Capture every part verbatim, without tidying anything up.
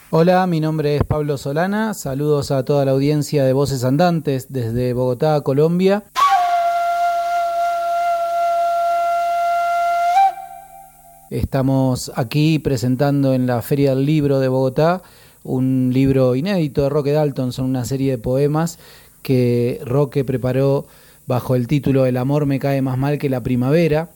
Hola, mi nombre es Pablo Solana, saludos a toda la audiencia de Voces Andantes desde Bogotá, Colombia. Estamos aquí presentando en la Feria del Libro de Bogotá un libro inédito de Roque Dalton, son una serie de poemas que Roque preparó bajo el título El amor me cae más mal que la primavera.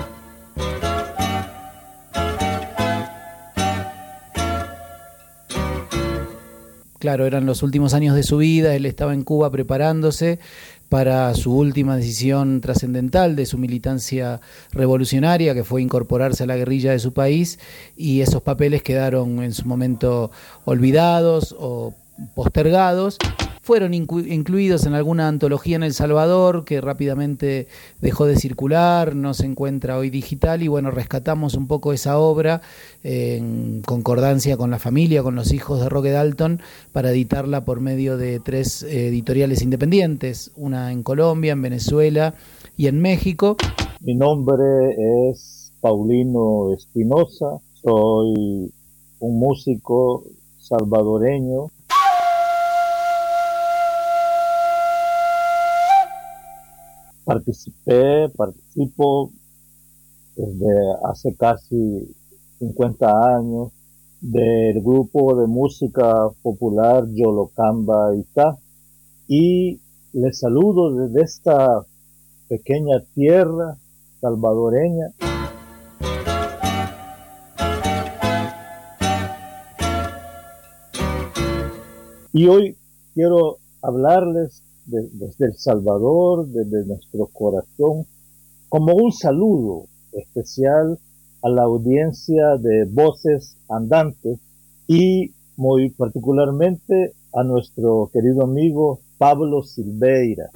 Claro, eran los últimos años de su vida, él estaba en Cuba preparándose para su última decisión trascendental de su militancia revolucionaria, que fue incorporarse a la guerrilla de su país, y esos papeles quedaron en su momento olvidados o postergados. Fueron inclu- incluidos en alguna antología en El Salvador que rápidamente dejó de circular, no se encuentra hoy digital, y bueno, rescatamos un poco esa obra eh, en concordancia con la familia, con los hijos de Roque Dalton, para editarla por medio de tres eh, editoriales independientes, una en Colombia, en Venezuela y en México. Mi nombre es Paulino Espinosa, soy un músico salvadoreño. Participé, participo desde hace casi cincuenta años del grupo de música popular Yolocamba Itá, y les saludo desde esta pequeña tierra salvadoreña. Y hoy quiero hablarles de, desde El Salvador, desde nuestro corazón, como un saludo especial a la audiencia de Voces Andantes y muy particularmente a nuestro querido amigo Pablo Silveira.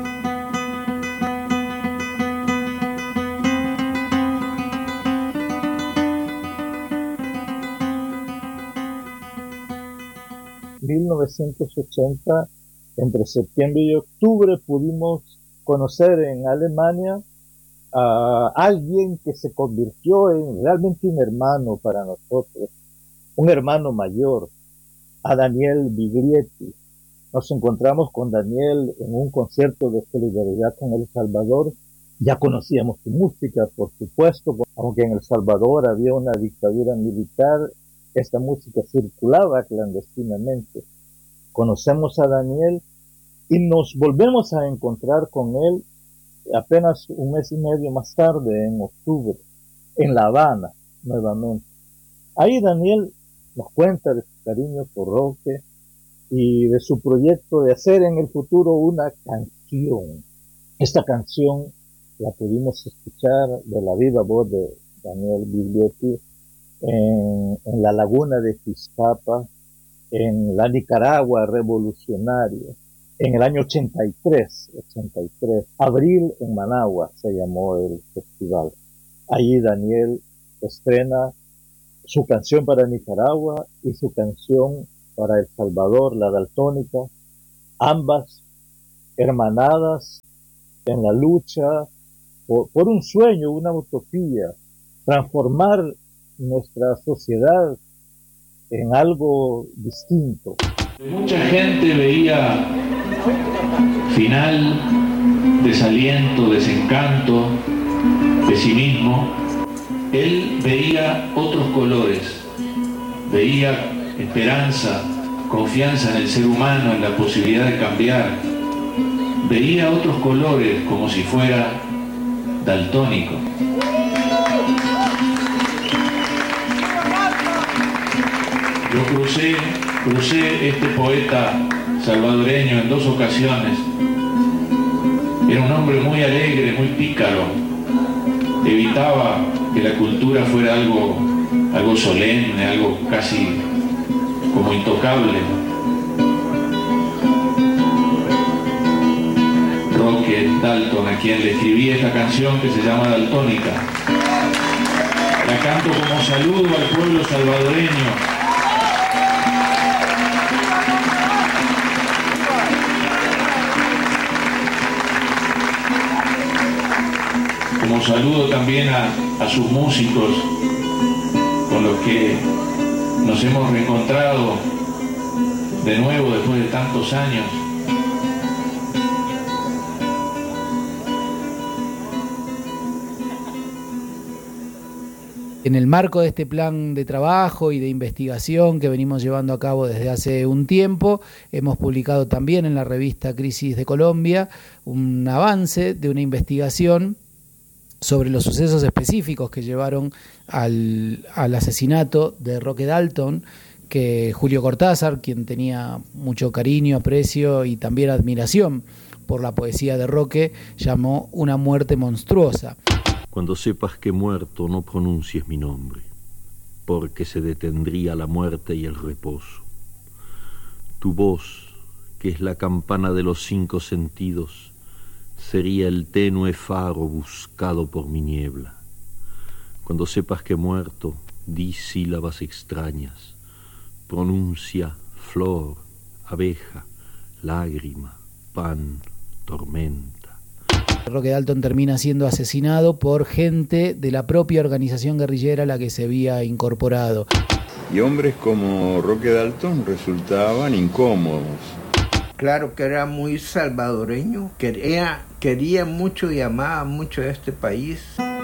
mil novecientos ochenta, entre septiembre y octubre, pudimos conocer en Alemania a alguien que se convirtió en realmente un hermano para nosotros, un hermano mayor, a Daniel Biglietti. Nos encontramos con Daniel en un concierto de solidaridad con El Salvador. Ya conocíamos su música, por supuesto, aunque en El Salvador había una dictadura militar, esta música circulaba clandestinamente. Conocemos a Daniel y nos volvemos a encontrar con él apenas un mes y medio más tarde, en octubre, en La Habana, nuevamente. Ahí Daniel nos cuenta de su cariño por Roque y de su proyecto de hacer en el futuro una canción. Esta canción la pudimos escuchar de la viva voz de Daniel Biglietti en, en la laguna de Tizcapa, en la Nicaragua revolucionaria, en el año ochenta y tres, Abril en Managua se llamó el festival. Allí Daniel estrena su canción para Nicaragua y su canción para El Salvador, la daltónica, ambas hermanadas en la lucha por, por un sueño, una utopía, transformar nuestra sociedad en algo distinto. Mucha gente veía final, desaliento, desencanto, pesimismo. Él veía otros colores, veía esperanza, confianza en el ser humano, en la posibilidad de cambiar. Veía otros colores como si fuera daltónico. Yo crucé, crucé este poeta salvadoreño en dos ocasiones. Era un hombre muy alegre, muy pícaro. Evitaba que la cultura fuera algo, algo solemne, algo casi como intocable. Roque Dalton, a quien le escribí esta canción que se llama Daltónica. La canto como saludo al pueblo salvadoreño. Como saludo también a, a sus músicos con los que nos hemos reencontrado de nuevo después de tantos años. En el marco de este plan de trabajo y de investigación que venimos llevando a cabo desde hace un tiempo, hemos publicado también en la revista Crisis de Colombia un avance de una investigación sobre los sucesos específicos que llevaron al, al asesinato de Roque Dalton, que Julio Cortázar, quien tenía mucho cariño, aprecio y también admiración por la poesía de Roque, llamó una muerte monstruosa. Cuando sepas que muerto, no pronuncies mi nombre, porque se detendría la muerte y el reposo. Tu voz, que es la campana de los cinco sentidos, sería el tenue faro buscado por mi niebla. Cuando sepas que muerto, di sílabas extrañas, pronuncia flor, abeja, lágrima, pan, tormenta. Roque Dalton termina siendo asesinado por gente de la propia organización guerrillera a la que se había incorporado. Y hombres como Roque Dalton resultaban incómodos. Claro que era muy salvadoreño, quería, quería mucho y amaba mucho a este país.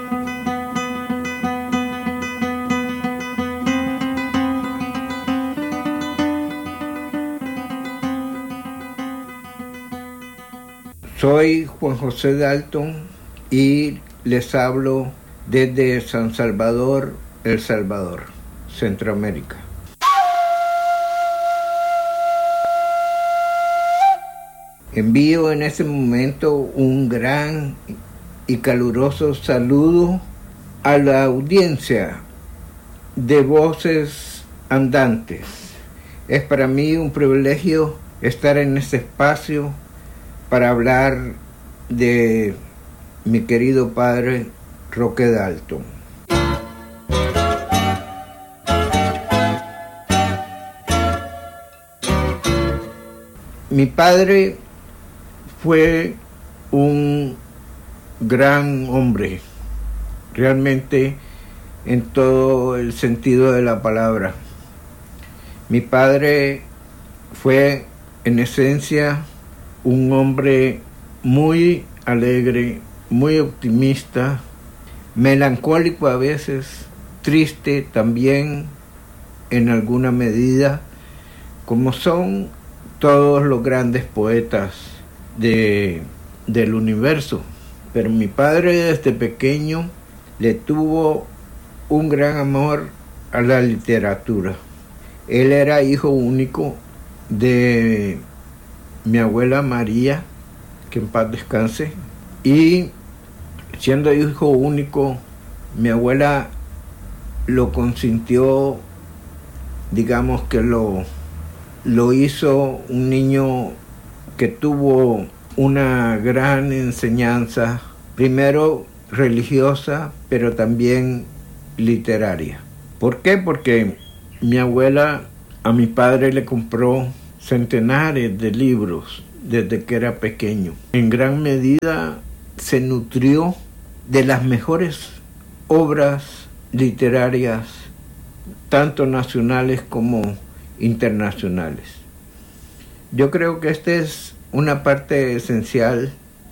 Soy Juan José Dalton y les hablo desde San Salvador, El Salvador, Centroamérica. Envío en este momento un gran y caluroso saludo a la audiencia de Voces Andantes. Es para mí un privilegio estar en este espacio para hablar de mi querido padre Roque Dalton. Mi padre fue un gran hombre, realmente en todo el sentido de la palabra. Mi padre fue en esencia un hombre muy alegre, muy optimista, melancólico a veces, triste también en alguna medida, como son todos los grandes poetas de, del universo. Pero mi padre desde pequeño le tuvo un gran amor a la literatura. Él era hijo único de mi abuela María, que en paz descanse, y siendo hijo único, mi abuela lo consintió, digamos que lo, lo hizo un niño que tuvo una gran enseñanza, primero religiosa, pero también literaria. ¿Por qué? Porque mi abuela a mi padre le compró centenares de libros desde que era pequeño. En gran medida se nutrió de las mejores obras literarias, tanto nacionales como internacionales. Yo creo que esta es una parte esencial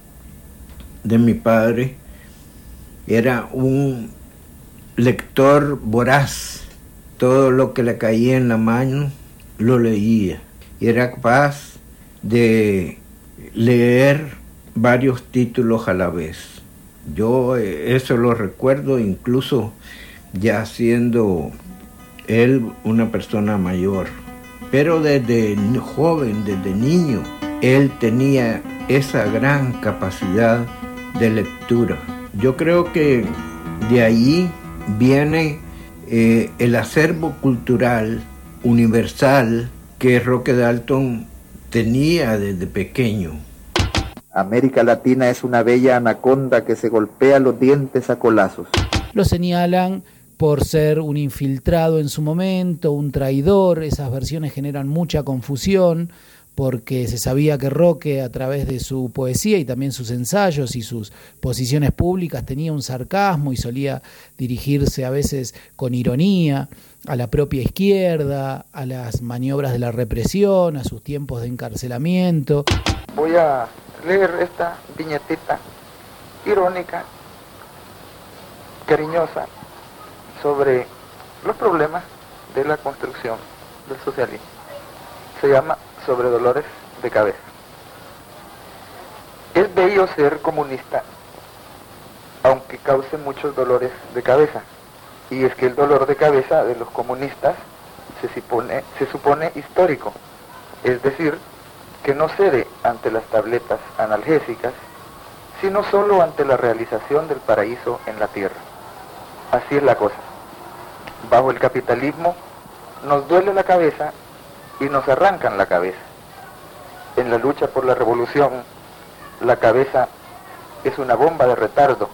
de mi padre. Era un lector voraz. Todo lo que le caía en la mano lo leía. Y era capaz de leer varios títulos a la vez. Yo eso lo recuerdo incluso ya siendo él una persona mayor. Pero desde joven, desde niño, él tenía esa gran capacidad de lectura. Yo creo que de ahí viene eh, el acervo cultural universal que Roque Dalton tenía desde pequeño. América Latina es una bella anaconda que se golpea los dientes a colazos. Lo señalan por ser un infiltrado en su momento, un traidor. Esas versiones generan mucha confusión porque se sabía que Roque, a través de su poesía y también sus ensayos y sus posiciones públicas, tenía un sarcasmo y solía dirigirse a veces con ironía a la propia izquierda, a las maniobras de la represión, a sus tiempos de encarcelamiento. Voy a leer esta viñetita irónica, cariñosa, sobre los problemas de la construcción del socialismo. Se llama Sobre dolores de cabeza. Es bello ser comunista, aunque cause muchos dolores de cabeza. Y es que el dolor de cabeza de los comunistas se supone, se supone histórico, es decir, que no cede ante las tabletas analgésicas, sino solo ante la realización del paraíso en la tierra. Así es la cosa. Bajo el capitalismo nos duele la cabeza y nos arrancan la cabeza. En la lucha por la revolución, la cabeza es una bomba de retardo.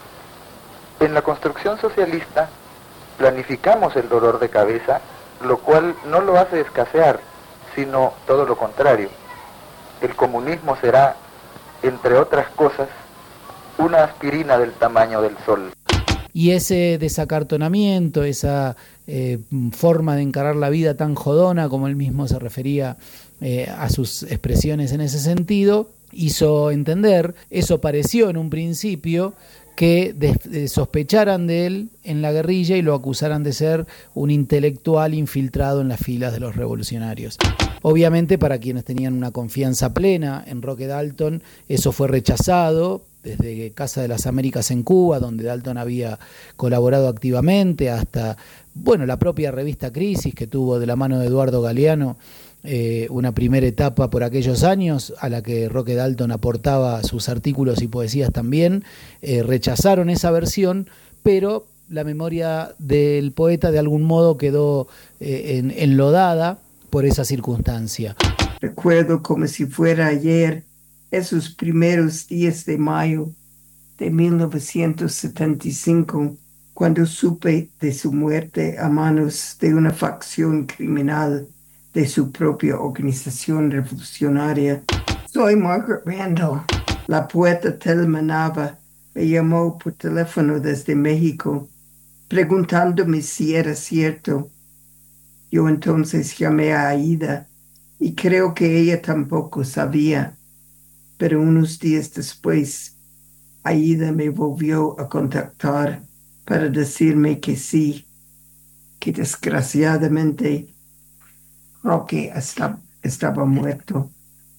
En la construcción socialista, planificamos el dolor de cabeza, lo cual no lo hace escasear, sino todo lo contrario. El comunismo será, entre otras cosas, una aspirina del tamaño del sol. Y ese desacartonamiento, esa eh, forma de encarar la vida tan jodona, como él mismo se refería eh, a sus expresiones en ese sentido, hizo entender, eso pareció en un principio, que de, de sospecharan de él en la guerrilla y lo acusaran de ser un intelectual infiltrado en las filas de los revolucionarios. Obviamente, para quienes tenían una confianza plena en Roque Dalton, eso fue rechazado, desde Casa de las Américas en Cuba, donde Dalton había colaborado activamente, hasta bueno, la propia revista Crisis, que tuvo de la mano de Eduardo Galeano eh, una primera etapa por aquellos años, a la que Roque Dalton aportaba sus artículos y poesías también, eh, rechazaron esa versión, pero la memoria del poeta de algún modo quedó eh, en, enlodada por esa circunstancia. Recuerdo como si fuera ayer esos primeros días de mayo de mil novecientos setenta y cinco, cuando supe de su muerte a manos de una facción criminal de su propia organización revolucionaria. Soy Margaret Randall. La poeta Thelma Nava me llamó por teléfono desde México, preguntándome si era cierto. Yo entonces llamé a Aida y creo que ella tampoco sabía. Pero unos días después, Aida me volvió a contactar para decirme que sí, que desgraciadamente Roque está, estaba muerto.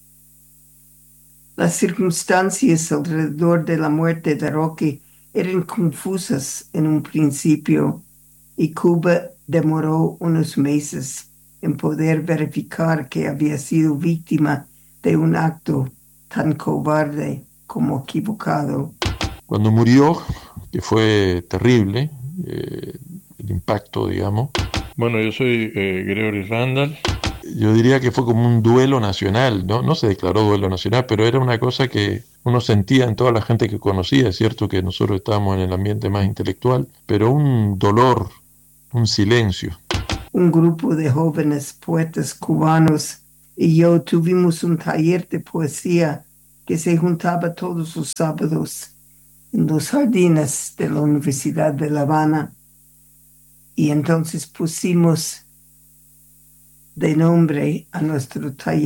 Las circunstancias alrededor de la muerte de Roque eran confusas en un principio y Cuba demoró unos meses en poder verificar que había sido víctima de un acto tan cobarde como equivocado. Cuando murió, que fue terrible, eh, el impacto, digamos. Bueno, yo soy eh, Gregory Randall. Yo diría que fue como un duelo nacional, ¿no? No se declaró duelo nacional, pero era una cosa que uno sentía en toda la gente que conocía. Es cierto que nosotros estábamos en el ambiente más intelectual, pero un dolor, un silencio. Un grupo de jóvenes poetas cubanos y yo tuvimos un taller de poesía que se juntaba todos los sábados en los jardines de la Universidad de La Habana. Y entonces pusimos de nombre a nuestro taller